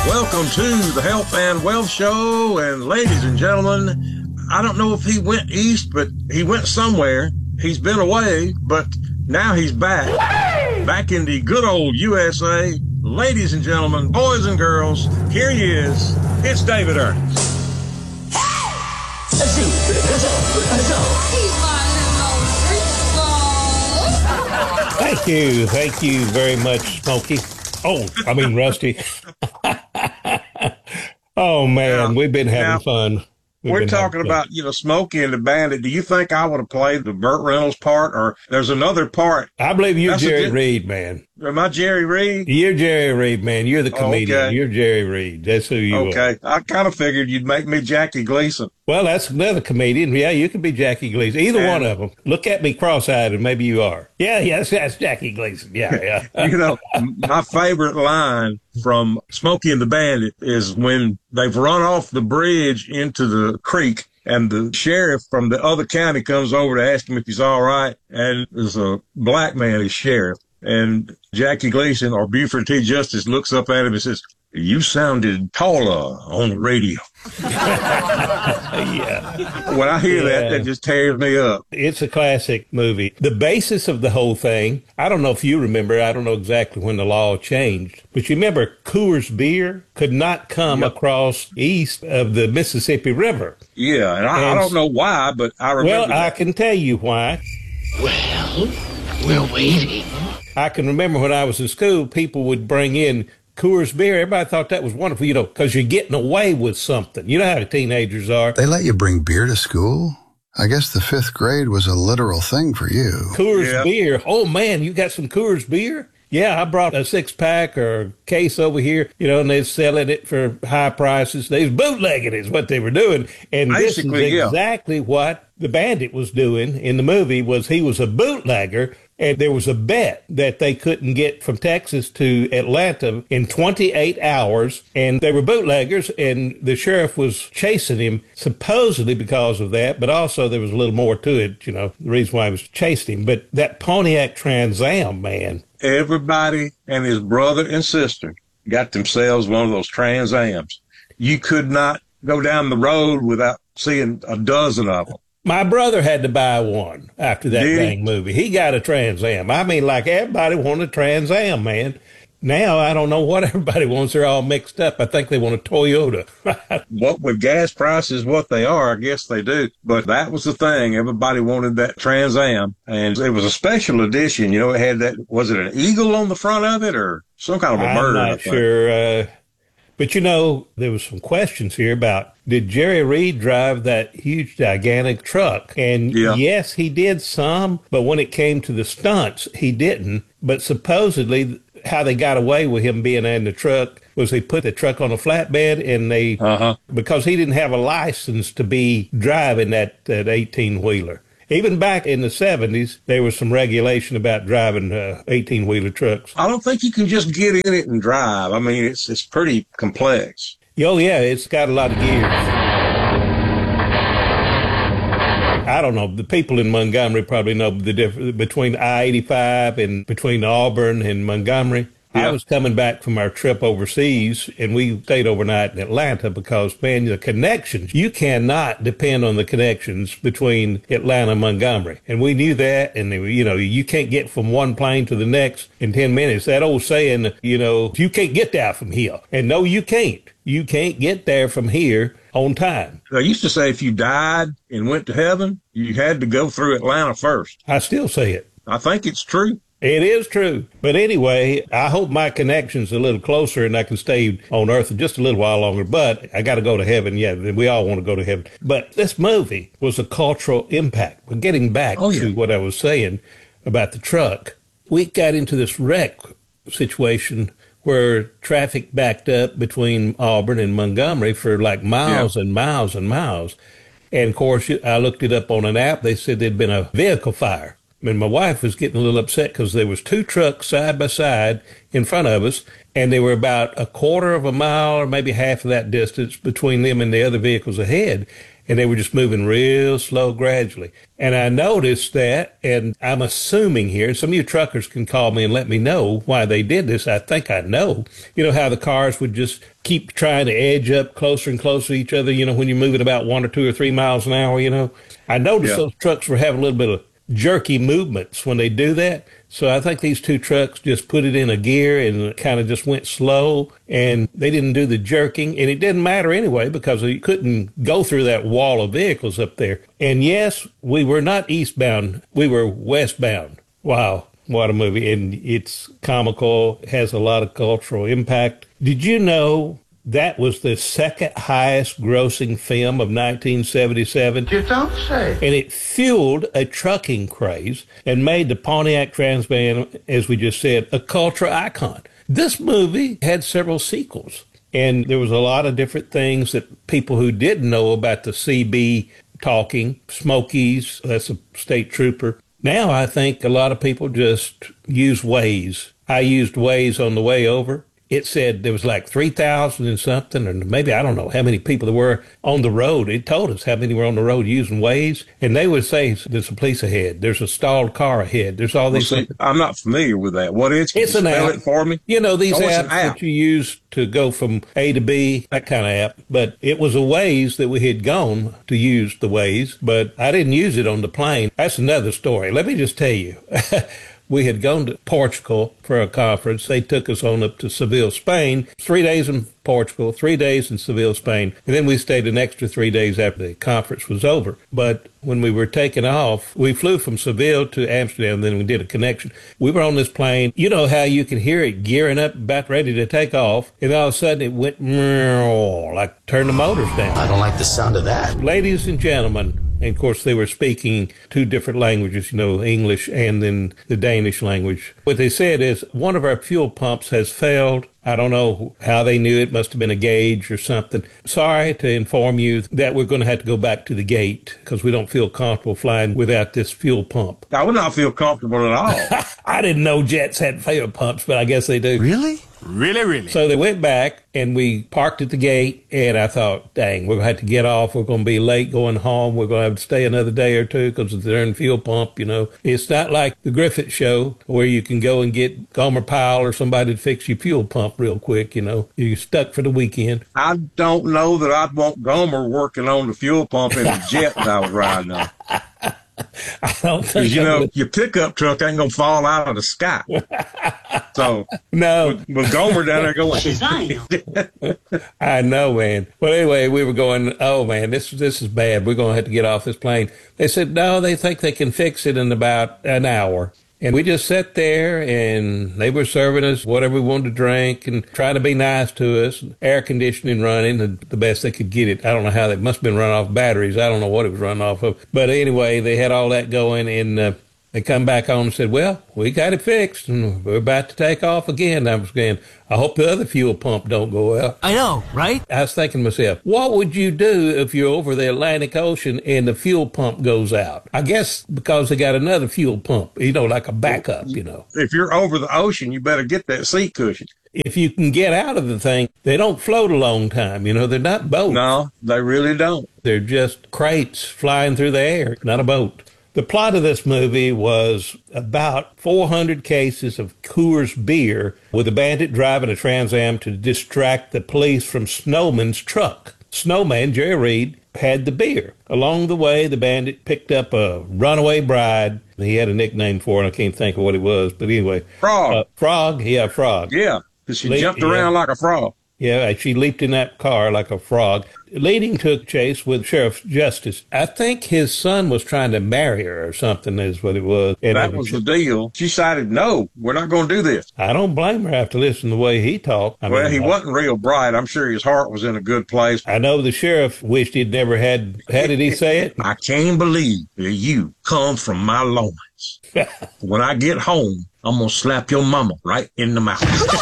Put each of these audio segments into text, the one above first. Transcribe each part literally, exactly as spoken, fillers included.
Welcome to the Health and Wealth Show. And ladies and gentlemen, I don't know if he went east, but he went somewhere. He's been away, but now he's back. Back in the good old U S A. Ladies and gentlemen, boys and girls, here he is. It's David Ernest. Thank you. Thank you very much, Smokey. Oh, I mean, Rusty. Oh, man, now, we've been having now, fun. We've we're talking about, you know, Smokey and the Bandit. Do you think I would have played the Burt Reynolds part, or there's another part? I believe you're That's Jerry di- Reed, man. Am I Jerry Reed? You're Jerry Reed, man. You're the comedian. Okay. You're Jerry Reed. That's who you Okay. are. Okay. I kind of figured you'd make me Jackie Gleason. Well, that's another comedian. Yeah, you could be Jackie Gleason. Either And- one of them. Look at me cross-eyed, and maybe you are. Yeah, yes, that's Jackie Gleason. Yeah, yeah. You know, my favorite line from Smokey and the Bandit is when they've run off the bridge into the creek, and the sheriff from the other county comes over to ask him if he's all right. And there's a black man, he's sheriff. And Jackie Gleason or Buford T. Justice looks up at him and says, "You sounded taller on the radio." Yeah. When I hear Yeah. that, that just tears me up. It's a classic movie. The basis of the whole thing, I don't know if you remember, I don't know exactly when the law changed, but you remember Coors beer could not come Yep. across east of the Mississippi River. Yeah, and I, I And- don't know why, but I remember Well, I that. can tell you why. Well, we're waiting. I can remember when I was in school, people would bring in Coors beer. Everybody thought that was wonderful, you know, because you're getting away with something. You know how the teenagers are. They let you bring beer to school? I guess the fifth grade was a literal thing for you. Coors Yeah. beer. Oh, man, you got some Coors beer? Yeah, I brought a six-pack or a case over here, you know, and they're selling it for high prices. They was bootlegging is what they were doing. And this is Basically, yeah. exactly what the Bandit was doing in the movie. Was he was a bootlegger, and there was a bet that they couldn't get from Texas to Atlanta in twenty-eight hours, and they were bootleggers, and the sheriff was chasing him supposedly because of that, but also there was a little more to it, you know, the reason why he was chasing him. But that Pontiac Trans Am, man, Everybody and his brother and sister got themselves one of those Trans Ams. You could not go down the road without seeing a dozen of them. my brother had to buy one after that Did he? dang movie. He got a Trans Am. I mean, like everybody wanted a Trans Am, man. Now I don't know what everybody wants. They're all mixed up. I think they want a Toyota. What with gas prices, what they are, I guess they do. But that was the thing. Everybody wanted that Trans Am. And it was a special edition. You know, it had that, was it an eagle on the front of it or some kind of a I'm bird? I not think. sure. Uh, but, you know, there was some questions here about, did Jerry Reed drive that huge, gigantic truck? And Yeah. yes, he did some, but when it came to the stunts, he didn't. But supposedly, how they got away with him being in the truck was they put the truck on a flatbed, and they, Uh-huh. because he didn't have a license to be driving that, that eighteen-wheeler. Even back in the seventies, there was some regulation about driving uh, eighteen-wheeler trucks. I don't think you can just get in it and drive. I mean, it's it's pretty complex. Oh, yeah, it's got a lot of gears. I don't know. The people in Montgomery probably know the difference between I eighty-five and between Auburn and Montgomery. Yeah. I was coming back from our trip overseas, and we stayed overnight in Atlanta because, man, the connections, you cannot depend on the connections between Atlanta and Montgomery. And we knew that, and, they were, you know, you can't get from one plane to the next in ten minutes. That old saying, you know, you can't get there from here. And no, you can't. You can't get there from here on time. I used to say if you died and went to heaven, you had to go through Atlanta first. I still say it. I think it's true. It is true. But anyway, I hope my connection's a little closer and I can stay on earth just a little while longer. But I got to go to heaven. Yeah, we all want to go to heaven. But this movie was a cultural impact. But getting back Oh, yeah. to what I was saying about the truck, we got into this wreck situation where traffic backed up between Auburn and Montgomery for like miles and miles and miles. And of course, I looked it up on an app. They said there'd been a vehicle fire. And my wife was getting a little upset because there was two trucks side by side in front of us, and they were about a quarter of a mile or maybe half of that distance between them and the other vehicles ahead. and they were just moving real slow gradually. And I noticed that, and I'm assuming here, some of you truckers can call me and let me know why they did this. I think I know. You know how the cars would just keep trying to edge up closer and closer to each other, you know, when you're moving about one or two or three miles an hour, you know. I noticed yeah. those trucks were having a little bit of jerky movements when they do that. So I think these two trucks just put it in a gear and kind of just went slow, and they didn't do the jerking. And it didn't matter anyway because you couldn't go through that wall of vehicles up there. And yes, we were not eastbound. We were westbound. Wow, what a movie. And it's comical, has a lot of cultural impact. Did you know that was the second highest grossing film of nineteen seventy-seven? You don't say. And it fueled a trucking craze and made the Pontiac Trans Am, as we just said, a cultural icon. This movie had several sequels, and there was a lot of different things that people who didn't know about the C B talking, Smokies, that's a state trooper. Now I think a lot of people just use Waze. I used Waze on the way over. It said there was like three thousand and something, or maybe I don't know how many people there were on the road. It told us how many were on the road using Waze. And they would say, there's a police ahead. There's a stalled car ahead. There's all these well, see, I'm not familiar with that. What is it? It's an spell app. It for me? You know, these oh, apps app. that you use to go from A to B, that kind of app. But it was a Waze that we had gone to use the Waze, but I didn't use it on the plane. That's another story. Let me just tell you. We had gone to Portugal for a conference. They took us on up to Seville, Spain. Three days in Portugal, three days in Seville, Spain. And then we stayed an extra three days after the conference was over. But when we were taking off, we flew from Seville to Amsterdam, then we did a connection. We were on this plane. You know how you can hear it gearing up, about ready to take off, and all of a sudden it went, like turn the motors down. I don't like the sound of that. Ladies and gentlemen, and of course, they were speaking two different languages, you know, English and then the Danish language. What they said is one of our fuel pumps has failed. I don't know how they knew it. Must have been a gauge or something. Sorry to inform you that we're going to have to go back to the gate because we don't feel comfortable flying without this fuel pump. I would not feel comfortable at all. I didn't know jets had fuel pumps, but I guess they do. Really? Really, really? So they went back, and we parked at the gate, and I thought, dang, we're going to have to get off. We're going to be late going home. We're going to have to stay another day or two because of the darn fuel pump, you know. It's not like the Griffith Show where you can go and get Gomer Pyle or somebody to fix your fuel pump real quick, you know. You're stuck for the weekend. I don't know that I'd want Gomer working on the fuel pump in the jet that I was riding on. I don't think you know, would. Your pickup truck ain't going to fall out of the sky. So, no. With, with Gomer down there going, I know, man. Well, anyway, we were going, oh, man, this this is bad. We're going to have to get off this plane. They said, no, they think they can fix it in about an hour. And we just sat there, and they were serving us whatever we wanted to drink and trying to be nice to us. Air conditioning running, and the best they could get it. I don't know how they must have been running off batteries. I don't know what it was running off of. But anyway, they had all that going, and uh, they come back on and said, well, we got it fixed, and we're about to take off again. I was going, I hope the other fuel pump don't go out. I know, right? I was thinking to myself, what would you do if you're over the Atlantic Ocean and the fuel pump goes out? I guess because they got another fuel pump, you know, like a backup, you know. If you're over the ocean, you better get that seat cushion. If you can get out of the thing, they don't float a long time. You know, they're not boats. No, they really don't. They're just crates flying through the air, not a boat. The plot of this movie was about four hundred cases of Coors beer with a bandit driving a Trans Am to distract the police from Snowman's truck. Snowman, Jerry Reed, had the beer. Along the way, the bandit picked up a runaway bride. He had a nickname for it. I can't think of what it was, but anyway. Frog. Uh, frog? Yeah, Frog. Yeah, because she Le- jumped around yeah. like a frog. Yeah, she leaped in that car like a frog, leading to a chase with Sheriff Justice. I think his son was trying to marry her or something is what it was. And that was the deal. She decided, no, we're not going to do this. I don't blame her after listening to the way he talked. I well, mean, he I, wasn't real bright. I'm sure his heart was in a good place. I know the sheriff wished he'd never had, how did he say it? I can't believe that you come from my loins. When I get home, I'm going to slap your mama right in the mouth.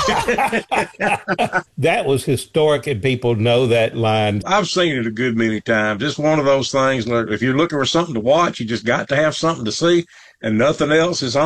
That was historic, and people know that line. I've seen it a good many times. It's one of those things, like, if you're looking for something to watch, you just got to have something to see, and nothing else is on.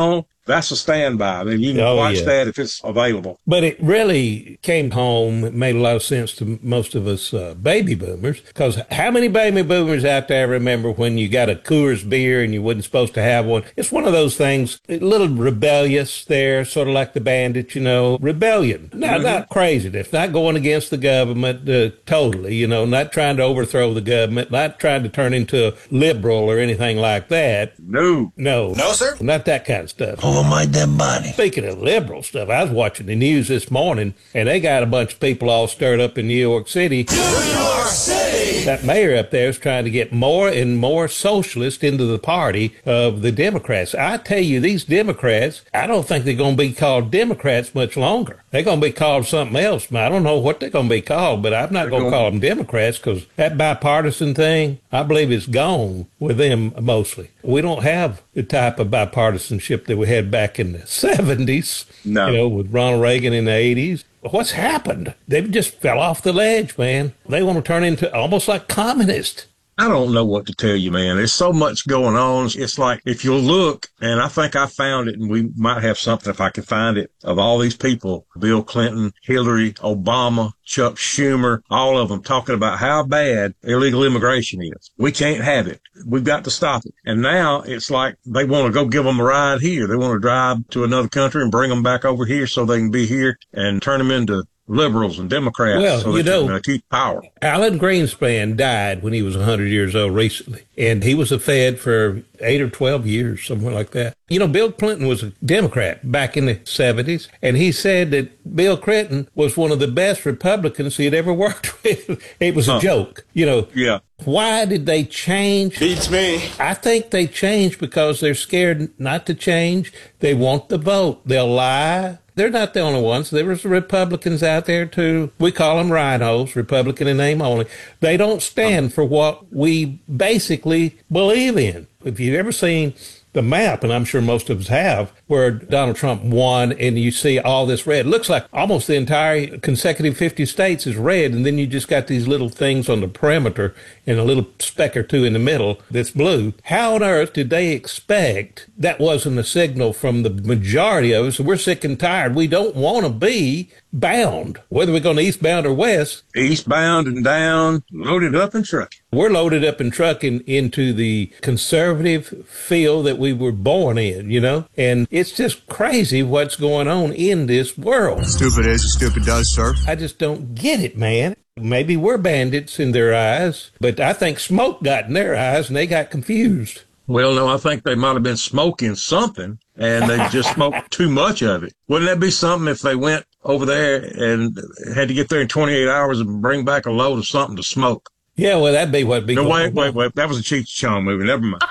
That's a standby. I mean, you can Oh, watch yeah. that if it's available. But it really came home. It made a lot of sense to most of us uh, baby boomers, because how many baby boomers out there remember when you got a Coors beer and you wasn't supposed to have one? It's one of those things, a little rebellious there, sort of like the Bandit, you know, rebellion. Not, mm-hmm. not crazy. It's not going against the government uh, totally, you know, not trying to overthrow the government, not trying to turn into a liberal or anything like that. No. No. No, sir? Not that kind of stuff. Oh, my dead body. Speaking of liberal stuff, I was watching the news this morning, and they got a bunch of people all stirred up in New York City. New York City! That mayor up there is trying to get more and more socialist into the party of the Democrats. I tell you, these Democrats, I don't think they're going to be called Democrats much longer. They're going to be called something else. I don't know what they're going to be called, but I'm not going to call them Democrats, because that bipartisan thing, I believe it's gone with them mostly. We don't have the type of bipartisanship that we had back in the seventies, no. you know, with Ronald Reagan in the eighties. What's happened? They've just fell off the ledge, man. They want to turn into almost like communists. I don't know what to tell you, man. There's so much going on. It's like, if you look, and I think I found it, and we might have something if I can find it, of all these people, Bill Clinton, Hillary, Obama, Chuck Schumer, all of them talking about how bad illegal immigration is. We can't have it. We've got to stop it. And now it's like they want to go give them a ride here. They want to drive to another country and bring them back over here so they can be here and turn them into liberals and Democrats, well, so you they know, can uh, keep power. Alan Greenspan died when he was one hundred years old recently, and he was a Fed for eight or twelve years, somewhere like that. You know, Bill Clinton was a Democrat back in the seventies, and he said that Bill Clinton was one of the best Republicans he had ever worked with. It was a huh. joke, you know. Yeah. Why did they change? Beats me. I think they changed because they're scared not to change. They want the vote. They'll lie. They're not the only ones. There was Republicans out there, too. We call them rhinos, Republican in name only. They don't stand for what we basically believe in. If you've ever seen the map, and I'm sure most of us have, where Donald Trump won, and you see all this red. It looks like almost the entire consecutive fifty states is red, and then you just got these little things on the perimeter and a little speck or two in the middle that's blue. How on earth did they expect that wasn't a signal from the majority of us? We're sick and tired. We don't want to be bound, whether we're going eastbound or west. Eastbound and down, loaded up and trucking. We're loaded up and trucking into the conservative field that we were born in, you know? And it's just crazy what's going on in this world. Stupid is, stupid does, sir. I just don't get it, man. Maybe we're bandits in their eyes, but I think smoke got in their eyes and they got confused. Well, no, I think they might have been smoking something and they just smoked too much of it. Wouldn't that be something if they went over there and had to get there in twenty-eight hours and bring back a load of something to smoke? Yeah, well, that'd be what'd be no, going wait, on. wait, wait. That was a Cheech Chong movie. Never mind.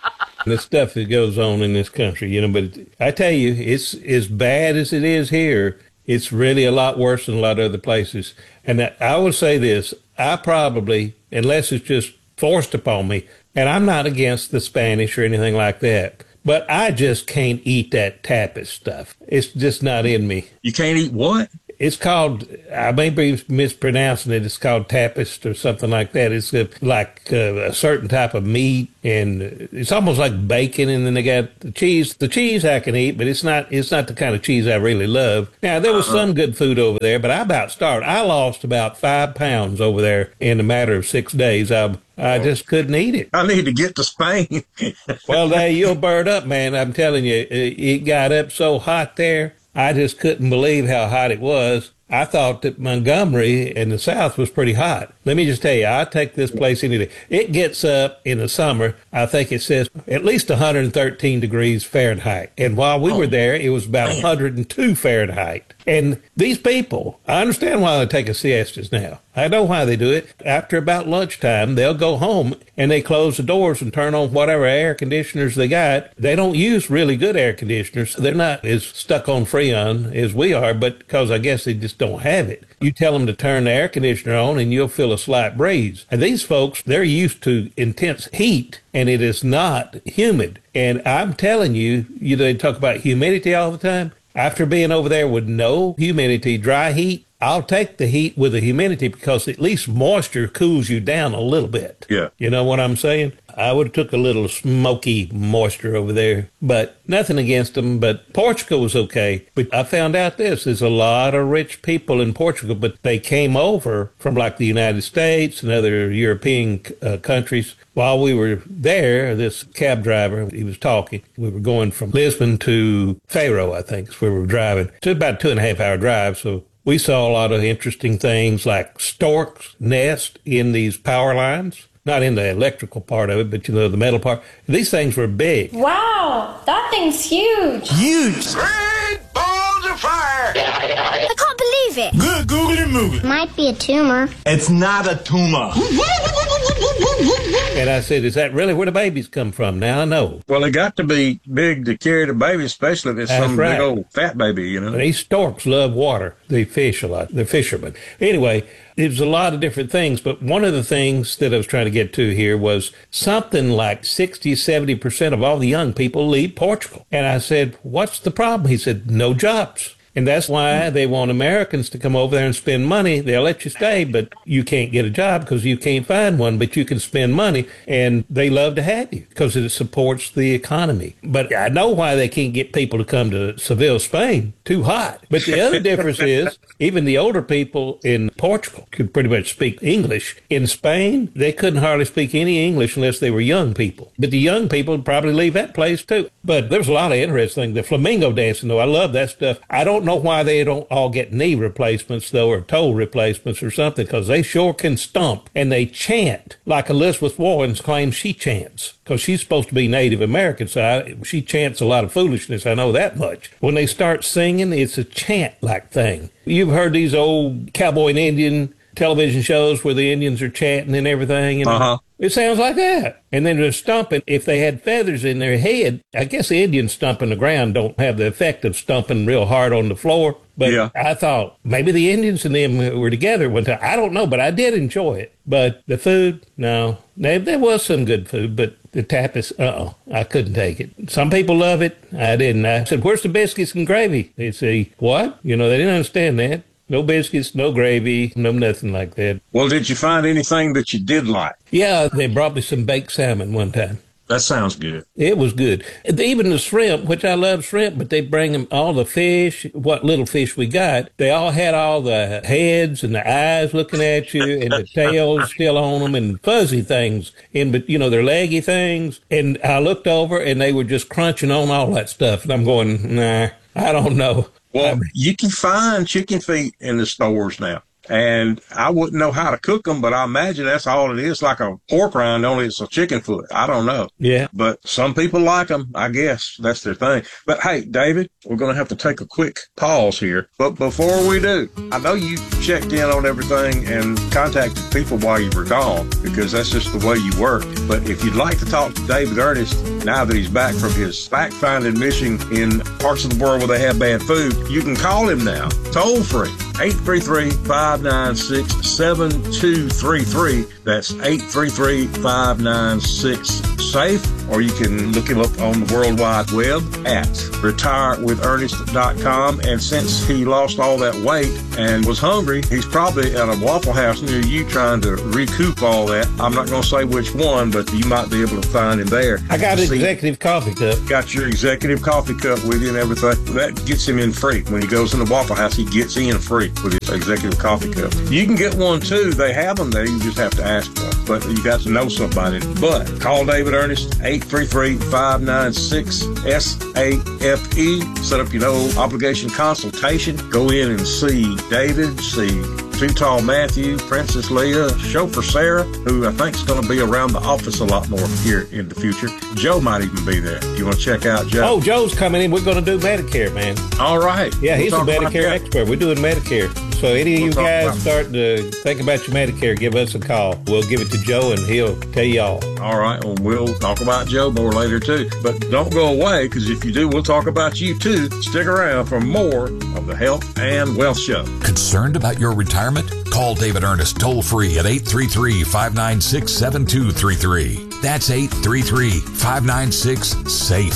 The stuff that goes on in this country, you know, but I tell you, it's as bad as it is here. It's really a lot worse than a lot of other places. And I will say this, I probably, unless it's just forced upon me, and I'm not against the Spanish or anything like that, but I just can't eat that tapas stuff. It's just not in me. You can't eat what? It's called, I may be mispronouncing it, it's called tapas or something like that. It's a, like a, a certain type of meat, and it's almost like bacon, and then they got the cheese. The cheese I can eat, but it's not it's not the kind of cheese I really love. Now, there was uh-huh. some good food over there, but I about starved. I lost about five pounds over there in a matter of six days. I I just couldn't eat it. I need to get to Spain. Well, there, you'll burn up, man. I'm telling you, it, it got up so hot there. I just couldn't believe how hot it was. I thought that Montgomery in the South was pretty hot. Let me just tell you, I take this place any day. It gets up in the summer, I think it says at least one hundred thirteen degrees Fahrenheit. And while we were there, it was about one hundred two Fahrenheit. And these people, I understand why they take a siestas now. I know why they do it. After about lunchtime, they'll go home and they close the doors and turn on whatever air conditioners they got. They don't use really good air conditioners. They're not as stuck on Freon as we are, but because I guess they just don't have it. You tell them to turn the air conditioner on and you'll feel a slight breeze. And these folks, they're used to intense heat and it is not humid. And I'm telling you, you know, they talk about humidity all the time. After being over there with no humidity, dry heat, I'll take the heat with the humidity because at least moisture cools you down a little bit. Yeah. You know what I'm saying? I would have took a little smoky moisture over there, but nothing against them. But Portugal was okay. But I found out this, there's a lot of rich people in Portugal, but they came over from like the United States and other European uh, countries. While we were there, this cab driver, he was talking. We were going from Lisbon to Faro, I think, is where we were driving. It's about a two and a half hour drive, so we saw a lot of interesting things like storks nest in these power lines. Not in the electrical part of it, but, you know, the metal part. These things were big. Wow, that thing's huge. Huge. Great balls of fire! I can't believe it. Good, Google and move it. Might be a tumor. It's not a tumor. And I said, is that really where the babies come from? Now I know. Well, it got to be big to carry the baby, especially if it's That's some right. big old fat baby, you know. These storks love water. They fish a lot. They're fishermen. Anyway, there's a lot of different things, but one of the things that I was trying to get to here was something like sixty, seventy percent of all the young people leave Portugal. And I said, what's the problem? He said, no jobs. And that's why they want Americans to come over there and spend money. They'll let you stay, but you can't get a job because you can't find one, but you can spend money, and they love to have you because it supports the economy. But I know why they can't get people to come to Seville, Spain. Too hot. But the other difference is even the older people in Portugal could pretty much speak English. In Spain, they couldn't hardly speak any English unless they were young people. But the young people would probably leave that place too. But there's a lot of interesting things. The flamingo dancing, though, I love that stuff. I don't know why they don't all get knee replacements, though, or toe replacements or something, because they sure can stomp and they chant like Elizabeth Warren claims she chants, because she's supposed to be Native American, so I, she chants a lot of foolishness. I know that much. When they start singing, it's a chant-like thing. You've heard these old cowboy and Indian television shows where the Indians are chanting and everything. You know? Uh-huh. It sounds like that. And then they're stomping. If they had feathers in their head, I guess the Indians stomping the ground don't have the effect of stomping real hard on the floor. But yeah. I thought maybe the Indians and them were together one time. I don't know, but I did enjoy it. But the food, no. There, there was some good food, but the tapas, uh-oh, I couldn't take it. Some people love it. I didn't. I said, where's the biscuits and gravy? They'd say, what? You know, they didn't understand that. No biscuits, no gravy, no nothing like that. Well, did you find anything that you did like? Yeah, they brought me some baked salmon one time. That sounds good. It was good. Even the shrimp, which I love shrimp, but they bring them all the fish, what little fish we got. They all had all the heads and the eyes looking at you and the tails still on them and fuzzy things, in, but you know, they're leggy things. And I looked over and they were just crunching on all that stuff. And I'm going, nah, I don't know. Well, I mean, you can find chicken feet in the stores now. And I wouldn't know how to cook them, but I imagine that's all it is, like a pork rind, only it's a chicken foot. I don't know. Yeah. But some people like them. I guess that's their thing. But hey, David, we're going to have to take a quick pause here. But before we do, I know you checked in on everything and contacted people while you were gone, because that's just the way you work. But if you'd like to talk to David Ernest now that he's back from his fact-finding mission in parts of the world where they have bad food, you can call him now, toll free, eight three three, five nine six, seven two three three. That's eight three three, five nine six, SAFE. Or you can look him up on the World Wide Web at retire with ernest dot com. And since he lost all that weight and was hungry, he's probably at a Waffle House near you trying to recoup all that. I'm not going to say which one, but you might be able to find him there. I got an executive coffee cup. Got your executive coffee cup with you and everything. That gets him in free. When he goes in the Waffle House, he gets in free with his executive coffee cup. You can get one too. They have them there. You just have to ask for them. But you got to know somebody. But call David Ernest, eight three three, five nine six, S A F E. Set up your no obligation consultation. Go in and see David, see Too Tall Matthew, Princess Leah, Chauffeur Sarah, who I think is going to be around the office a lot more here in the future. Joe might even be there. You want to check out Joe? Oh, Joe's coming in. We're going to do Medicare, man. All right. Yeah, he's we'll a Medicare expert. We're doing Medicare. So any of we'll you guys starting to think about your Medicare, give us a call. We'll give it to Joe and he'll tell you all. All right. Well, we'll talk about Joe more later too. But don't go away, because if you do, we'll talk about you too. Stick around for more of the Health and Wealth Show. Concerned about your retirement? Call David Ernest toll free at eight three three, five nine six, seven two three three. That's eight three three, five nine six, SAFE.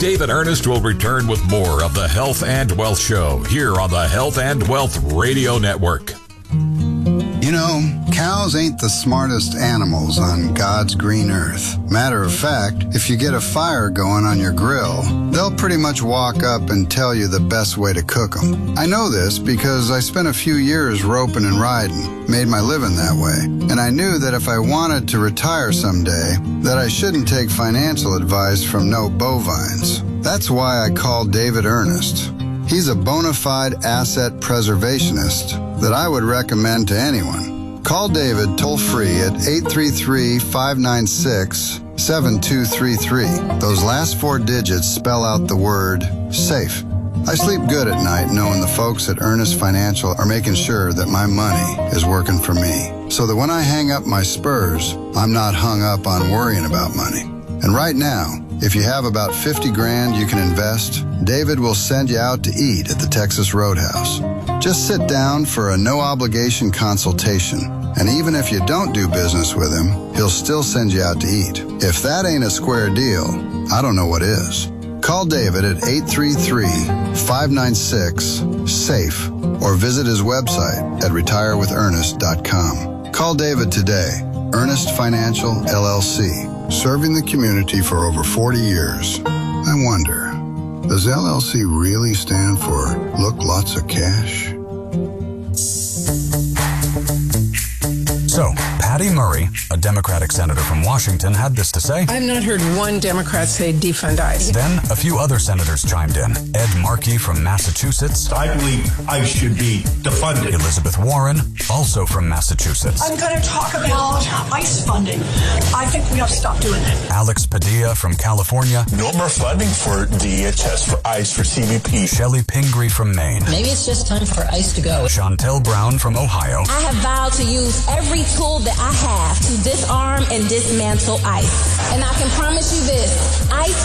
David Ernest will return with more of the Health and Wealth Show here on the Health and Wealth Radio Network. You know, cows ain't the smartest animals on God's green earth. Matter of fact, if you get a fire going on your grill, they'll pretty much walk up and tell you the best way to cook them. I know this because I spent a few years roping and riding, made my living that way, and I knew that if I wanted to retire someday, that I shouldn't take financial advice from no bovines. That's why I called David Ernest. He's a bona fide asset preservationist that I would recommend to anyone. Call David toll-free at eight three three, five nine six, seven two three three. Those last four digits spell out the word SAFE. I sleep good at night knowing the folks at Ernest Financial are making sure that my money is working for me, so that when I hang up my spurs, I'm not hung up on worrying about money. And right now, if you have about fifty grand you can invest, David will send you out to eat at the Texas Roadhouse. Just sit down for a no-obligation consultation, and even if you don't do business with him, he'll still send you out to eat. If that ain't a square deal, I don't know what is. Call David at eight three three, five nine six, SAFE or visit his website at retire with ernest dot com. Call David today. Ernest Financial, L L C. Serving the community for over forty years. I wonder, does L L C really stand for Look Lots of Cash? So, Patty Murray, a Democratic senator from Washington, had this to say. I've not heard one Democrat say defund ICE. Then a few other senators chimed in. Ed Markey from Massachusetts. I believe ICE should be defunded. Elizabeth Warren, also from Massachusetts. I'm going to talk about ICE funding. I think we have to stop doing that. Alex Padilla from California. No more funding for D H S, for ICE, for C B P. Shelley Pingree from Maine. Maybe it's just time for ICE to go. Chantel Brown from Ohio. I have vowed to use every tool that I have to disarm and dismantle ICE. And I can promise you this, ICE